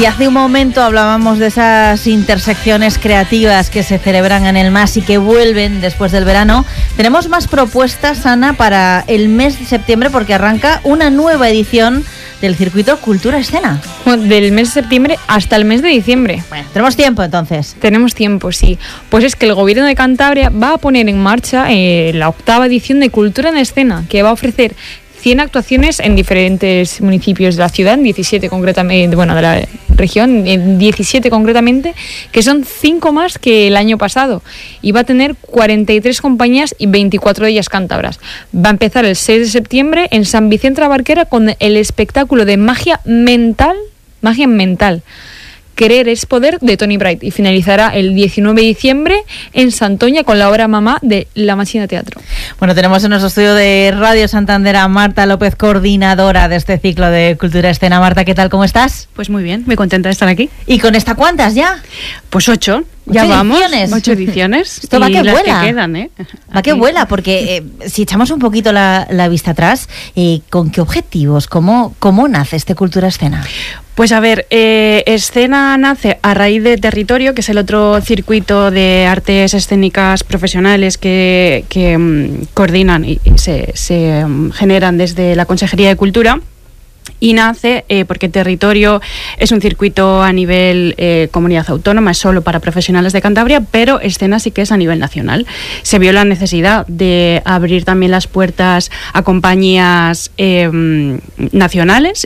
Y hace un momento hablábamos de esas intersecciones creativas que se celebran en el MAS y que vuelven después del verano. Tenemos más propuestas, Ana, para el mes de septiembre porque arranca una nueva edición del circuito Cultura Escena. Del mes de septiembre hasta el mes de diciembre. Bueno, tenemos tiempo entonces. Tenemos tiempo, sí. Pues es que el Gobierno de Cantabria va a poner en marcha la 8ª edición de Cultura en Escena, que va a ofrecer 100 actuaciones en diferentes municipios de la ciudad, en 17 concretamente, bueno, de la región, en 17 concretamente, que son 5 más que el año pasado. Y va a tener 43 compañías y 24 de ellas cántabras. Va a empezar el 6 de septiembre en San Vicente de la Barquera con el espectáculo de magia mental, Querer es poder, de Tony Bright, y finalizará el 19 de diciembre en Santoña con la obra Mamá de La Machina Teatro. Bueno, tenemos en nuestro estudio de Radio Santander a Marta López, coordinadora de este ciclo de Cultura Escena. Marta, ¿qué tal? ¿Cómo estás? Pues muy bien, muy contenta de estar aquí. ¿Y con esta cuántas ya? Pues 8. Ya vamos, ediciones. 8 ediciones. Esto va que las vuela. Que quedan, Va que vuela, porque si echamos un poquito la vista atrás, ¿con qué objetivos? ¿Cómo nace este Cultura Escena? Pues a ver, Escena nace a raíz de Territorio, que es el otro circuito de artes escénicas profesionales que coordinan y se generan desde la Consejería de Cultura. Y nace porque Territorio es un circuito a nivel comunidad autónoma, es solo para profesionales de Cantabria, pero Escena sí que es a nivel nacional. Se vio la necesidad de abrir también las puertas a compañías nacionales